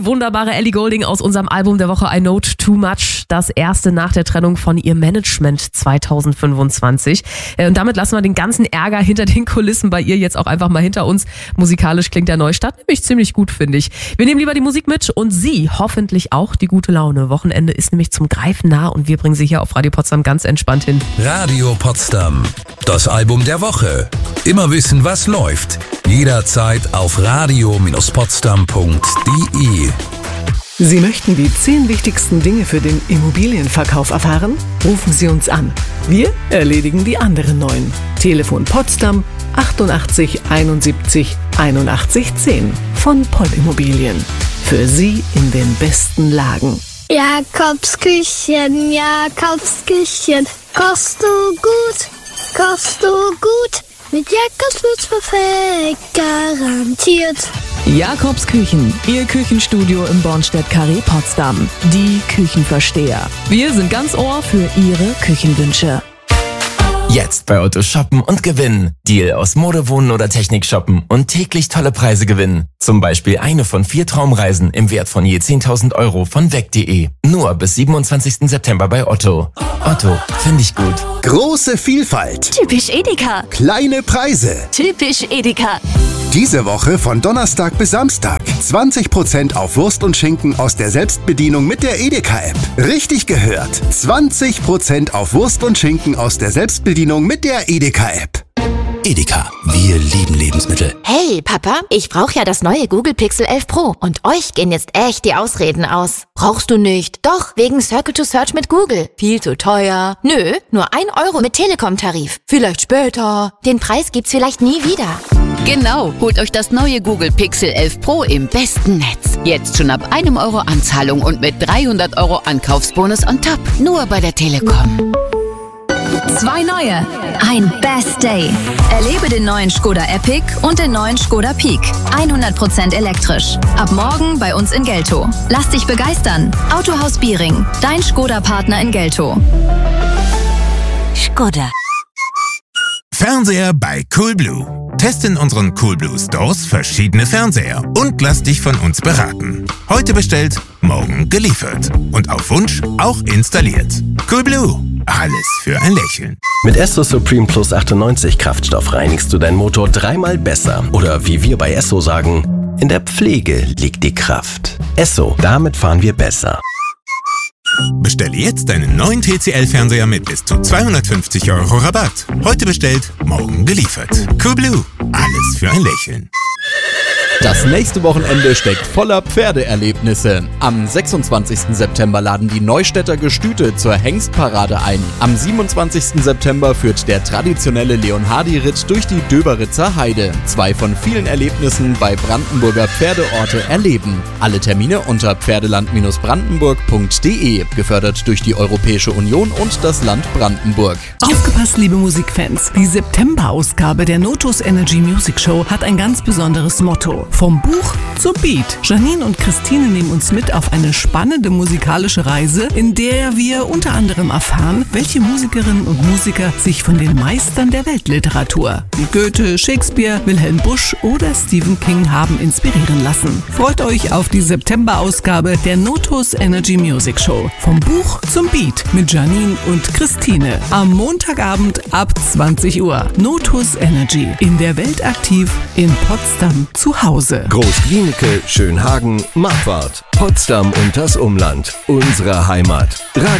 wunderbare Ellie Goulding aus unserem Album der Woche I Know Too Much. Das erste nach der Trennung von ihrem Management 2025. Und damit lassen wir den ganzen Ärger hinter den Kulissen bei ihr jetzt auch einfach mal hinter uns. Musikalisch klingt der Neustart nämlich ziemlich gut, finde ich. Wir nehmen lieber die Musik mit und Sie hoffentlich auch die gute Laune. Wochenende ist nämlich zum Greifen nah und wir bringen Sie hier auf Radio Potsdam ganz entspannt hin. Radio Potsdam, das Album der Woche. Immer wissen, was läuft. Jederzeit auf radio-potsdam.de. Sie möchten die 10 wichtigsten Dinge für den Immobilienverkauf erfahren? Rufen Sie uns an. Wir erledigen die anderen 9. Telefon Potsdam 88 71 81 10 von Poll Immobilien. Für Sie in den besten Lagen. Jakobsküchen, Jakobsküchen, kochst du gut, kochst du gut. Mit Jakobs wird's perfekt, garantiert. Jakobs Küchen, Ihr Küchenstudio im Bornstedt-Carré Potsdam. Die Küchenversteher. Wir sind ganz Ohr für Ihre Küchenwünsche. Jetzt bei Otto shoppen und gewinnen. Deal aus Mode, Wohnen oder Technik shoppen und täglich tolle Preise gewinnen. Zum Beispiel eine von 4 Traumreisen im Wert von je 10.000 € von weg.de. Nur bis 27. September bei Otto. Otto, finde ich gut. Große Vielfalt. Typisch Edeka. Kleine Preise. Typisch Edeka. Diese Woche von Donnerstag bis Samstag 20% auf Wurst und Schinken aus der Selbstbedienung mit der Edeka-App. Richtig gehört. 20% auf Wurst und Schinken aus der Selbstbedienung mit der Edeka-App. Edeka, wir lieben Lebensmittel. Hey Papa, ich brauche ja das neue Google Pixel 11 Pro und euch gehen jetzt echt die Ausreden aus. Brauchst du nicht? Doch, wegen Circle to Search mit Google. Viel zu teuer. Nö, nur 1 € mit Telekom-Tarif. Vielleicht später. Den Preis gibt's vielleicht nie wieder. Genau, holt euch das neue Google Pixel 11 Pro im besten Netz. Jetzt schon ab 1 € Anzahlung und mit 300 € Ankaufsbonus on top. Nur bei der Telekom. 2 neue. Ein Best Day. Erlebe den neuen Skoda Epic und den neuen Skoda Peak. 100% elektrisch. Ab morgen bei uns in Geltow. Lass dich begeistern. Autohaus Biering. Dein Skoda-Partner in Geltow. Skoda. Fernseher bei Coolblue. Teste in unseren Coolblue Stores verschiedene Fernseher und lass dich von uns beraten. Heute bestellt, morgen geliefert. Und auf Wunsch auch installiert. Coolblue. Alles für ein Lächeln. Mit Esso Supreme Plus 98 Kraftstoff reinigst du deinen Motor 3-mal besser. Oder wie wir bei Esso sagen, in der Pflege liegt die Kraft. Esso, damit fahren wir besser. Bestelle jetzt deinen neuen TCL-Fernseher mit bis zu 250 € Rabatt. Heute bestellt, morgen geliefert. Coolblue. Alles für ein Lächeln. Das nächste Wochenende steckt voller Pferdeerlebnisse. Am 26. September laden die Neustädter Gestüte zur Hengstparade ein. Am 27. September führt der traditionelle Leonhardi-Ritt durch die Döberitzer Heide. 2 von vielen Erlebnissen bei Brandenburger Pferdeorte erleben. Alle Termine unter pferdeland-brandenburg.de. Gefördert durch die Europäische Union und das Land Brandenburg. Aufgepasst, liebe Musikfans. Die September-Ausgabe der Notus Energy Music Show hat ein ganz besonderes Motto. Vom Buch zum Beat. Janine und Christine nehmen uns mit auf eine spannende musikalische Reise, in der wir unter anderem erfahren, welche Musikerinnen und Musiker sich von den Meistern der Weltliteratur wie Goethe, Shakespeare, Wilhelm Busch oder Stephen King haben inspirieren lassen. Freut euch auf die September-Ausgabe der Notus Energy Music Show. Vom Buch zum Beat mit Janine und Christine. Am Montagabend ab 20 Uhr. Notus Energy. In der Welt aktiv, in Potsdam zu Hause. Groß-Glienicke, Schönhagen, Marquardt, Potsdam und das Umland. Unsere Heimat.